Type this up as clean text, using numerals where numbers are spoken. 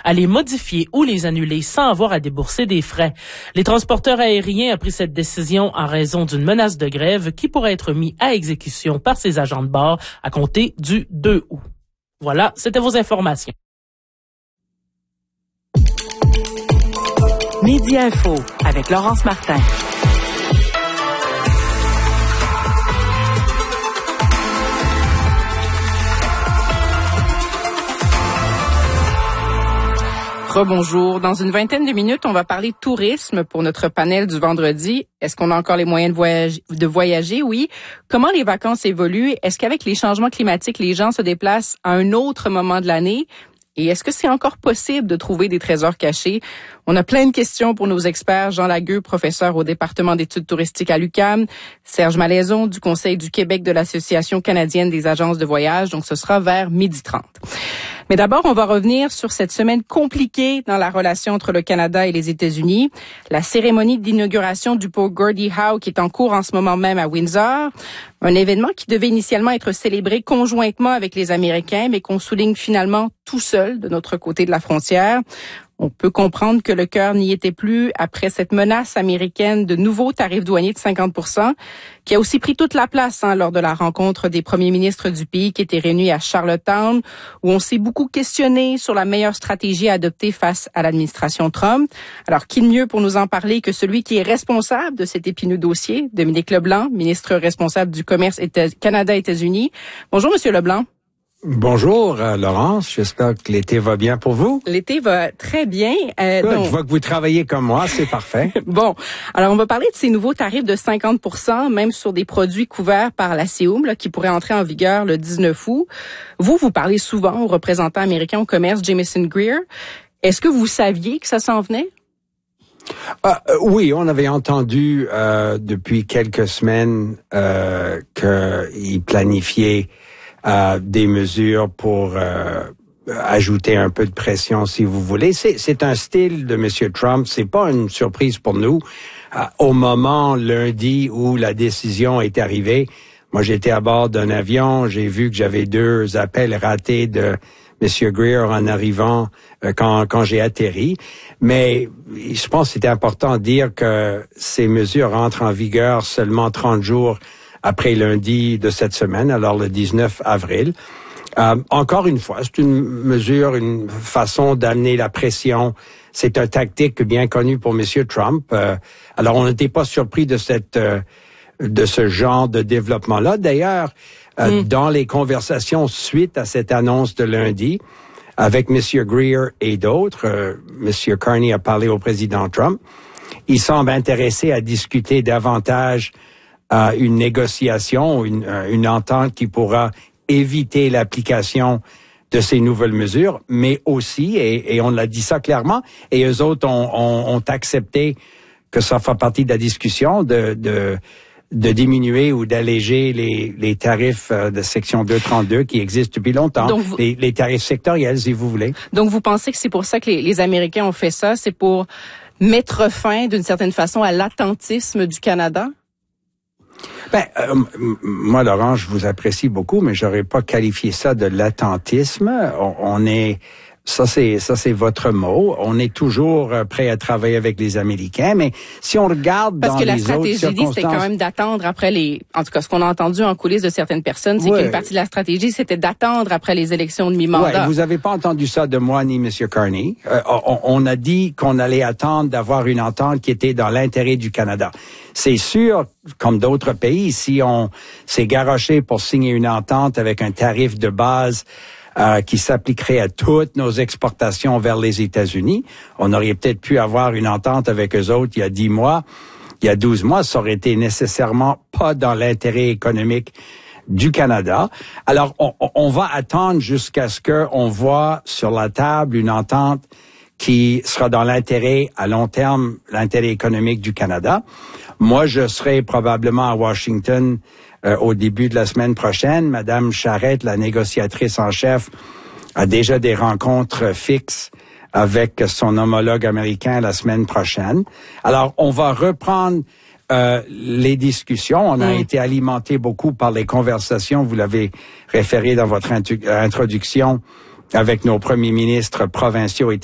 à les modifier ou les annuler sans avoir à débourser des frais. Les transporteurs aériens ont pris cette décision en raison d'une menace de grève qui pourrait être mise à exécution par ses agents de bord à compter du 2 août. Voilà, c'était vos informations. Midi Info avec Laurence Martin. Rebonjour. Dans une vingtaine de minutes, on va parler tourisme pour notre panel du vendredi. Est-ce qu'on a encore les moyens de voyager? Oui. Comment les vacances évoluent? Est-ce qu'avec les changements climatiques, les gens se déplacent à un autre moment de l'année? Et est-ce que c'est encore possible de trouver des trésors cachés? On a plein de questions pour nos experts. Jean Lagueux, professeur au département d'études touristiques à l'UQAM. Serge Malaison du Conseil du Québec de l'Association canadienne des agences de voyage. Donc, ce sera vers 12h30. Mais d'abord, on va revenir sur cette semaine compliquée dans la relation entre le Canada et les États-Unis. La cérémonie d'inauguration du pont Gordie Howe qui est en cours en ce moment même à Windsor. Un événement qui devait initialement être célébré conjointement avec les Américains, mais qu'on souligne finalement tout seul de notre côté de la frontière. On peut comprendre que le cœur n'y était plus après cette menace américaine de nouveaux tarifs douaniers de 50%, qui a aussi pris toute la place lors de la rencontre des premiers ministres du pays qui était réunis à Charlottetown, où on s'est beaucoup questionné sur la meilleure stratégie à adopter face à l'administration Trump. Alors, qui de mieux pour nous en parler que celui qui est responsable de cet épineux dossier, Dominique Leblanc, ministre responsable du commerce Canada-États-Unis. Bonjour, Monsieur Leblanc. Bonjour, Laurence. J'espère que l'été va bien pour vous. L'été va très bien. Je vois que vous travaillez comme moi, c'est parfait. Bon, alors on va parler de ces nouveaux tarifs de 50%, même sur des produits couverts par la CEUM, qui pourraient entrer en vigueur le 19 août. Vous parlez souvent aux représentants américains au commerce, Jamieson Greer. Est-ce que vous saviez que ça s'en venait? Oui, on avait entendu depuis quelques semaines qu'ils planifiaient des mesures pour ajouter un peu de pression, si vous voulez. C'est un style de M. Trump. C'est pas une surprise pour nous. Au moment lundi où la décision est arrivée, moi j'étais à bord d'un avion. J'ai vu que j'avais 2 appels ratés de M. Greer en arrivant quand j'ai atterri. Mais je pense que c'était important de dire que ces mesures entrent en vigueur seulement 30 jours après lundi de cette semaine, alors le 19 avril. Encore une fois, c'est une mesure, une façon d'amener la pression. C'est une tactique bien connue pour M. Trump. Alors, on n'était pas surpris de ce genre de développement-là. D'ailleurs, dans les conversations suite à cette annonce de lundi, avec M. Greer et d'autres, M. Carney a parlé au président Trump. Il semble intéressé à discuter davantage une négociation, une entente qui pourra éviter l'application de ces nouvelles mesures, mais aussi, et on l'a dit ça clairement, et eux autres ont accepté que ça fait partie de la discussion de diminuer ou d'alléger les tarifs de section 232 qui existent depuis longtemps, donc les tarifs sectoriels, si vous voulez. Donc, vous pensez que c'est pour ça que les Américains ont fait ça, c'est pour mettre fin, d'une certaine façon, à l'attentisme du Canada? Moi, Laurent, je vous apprécie beaucoup, mais j'aurais pas qualifié ça de l'attentisme. Ça c'est votre mot. On est toujours prêt à travailler avec les Américains, mais si on regarde dans les autres circonstances... Parce que la stratégie, c'était quand même d'attendre après en tout cas, ce qu'on a entendu en coulisses de certaines personnes, c'est qu'une partie de la stratégie, c'était d'attendre après les élections de mi-mandat. Ouais, vous avez pas entendu ça de moi ni M. Carney. On a dit qu'on allait attendre d'avoir une entente qui était dans l'intérêt du Canada. C'est sûr, comme d'autres pays, si on s'est garoché pour signer une entente avec un tarif de base qui s'appliquerait à toutes nos exportations vers les États-Unis. On aurait peut-être pu avoir une entente avec eux autres il y a 10 mois, il y a 12 mois. Ça aurait été nécessairement pas dans l'intérêt économique du Canada. Alors, on va attendre jusqu'à ce qu'on voit sur la table une entente qui sera dans l'intérêt à long terme, l'intérêt économique du Canada. Moi, je serai probablement à Washington au début de la semaine prochaine. Madame Charette, la négociatrice en chef, a déjà des rencontres fixes avec son homologue américain la semaine prochaine. Alors, on va reprendre les discussions. On a été alimenté beaucoup par les conversations, vous l'avez référé dans votre introduction, avec nos premiers ministres provinciaux et